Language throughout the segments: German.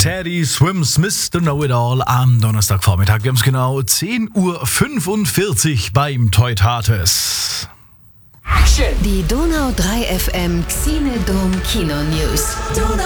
Teddy Swims Mr. Know-It-All am Donnerstagvormittag. Wir haben es genau 10.45 Uhr beim Teutates. Die Donau 3 FM Xenodom Kino News. Donau 3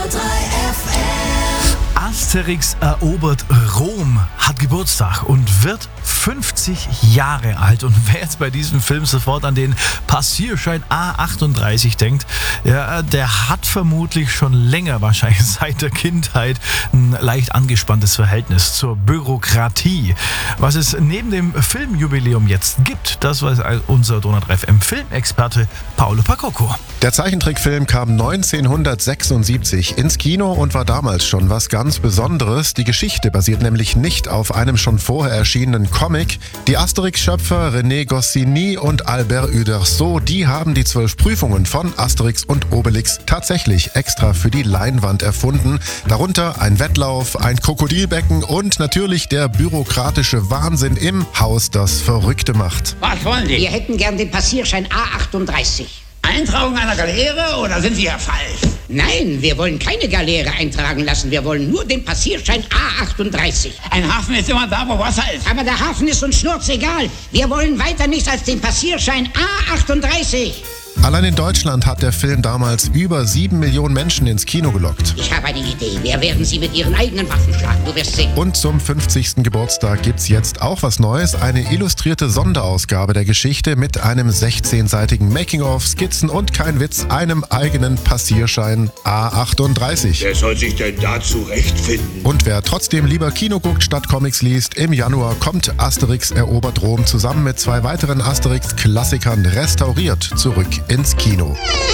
FM. Asterix erobert Rom hat Geburtstag und wird 50 Jahre alt. Und wer jetzt bei diesem Film sofort an den Passierschein A38 denkt, ja, der hat vermutlich schon länger, wahrscheinlich seit der Kindheit, ein leicht angespanntes Verhältnis zur Bürokratie. Was es neben dem Filmjubiläum jetzt gibt, das weiß unser Donau 3 FM Filmexperte Paolo Pacocco. Der Zeichentrickfilm kam 1976 ins Kino und war damals schon was ganz Besonderes. Die Geschichte basiert nämlich nicht auf einem schon vorher erschienenen Comic. Die Asterix-Schöpfer René Goscinny und Albert Uderzo, die haben die 12 Prüfungen von Asterix und Obelix tatsächlich extra für die Leinwand erfunden. Darunter ein Wettlauf, ein Krokodilbecken und natürlich der bürokratische Wahnsinn im Haus, das Verrückte macht. Was wollen die? Wir hätten gern den Passierschein A38. Eintragung einer Galeere oder sind Sie ja falsch? Nein, wir wollen keine Galeere eintragen lassen. Wir wollen nur den Passierschein A38. Ein Hafen ist immer da, wo Wasser ist. Aber der Hafen ist uns schnurzegal. Wir wollen weiter nichts als den Passierschein A38. Allein in Deutschland hat der Film damals über 7 Millionen Menschen ins Kino gelockt. Ich habe eine Idee. Wir werden sie mit ihren eigenen Waffen schlagen. Du wirst sehen. Und zum 50. Geburtstag gibt's jetzt auch was Neues. Eine illustrierte Sonderausgabe der Geschichte mit einem 16-seitigen Making-of, Skizzen und kein Witz, einem eigenen Passierschein A38. Wer soll sich denn da zurechtfinden? Und wer trotzdem lieber Kino guckt statt Comics liest, im Januar kommt Asterix erobert Rom zusammen mit 2 weiteren Asterix-Klassikern restauriert zurück ins Kino.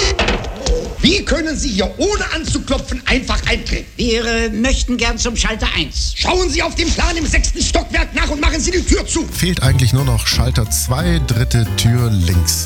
Wie können Sie hier ohne anzuklopfen einfach eintreten? Wir möchten gern zum Schalter 1. Schauen Sie auf dem Plan im 6. Stockwerk nach und machen Sie die Tür zu. Fehlt eigentlich nur noch Schalter 2, dritte Tür links.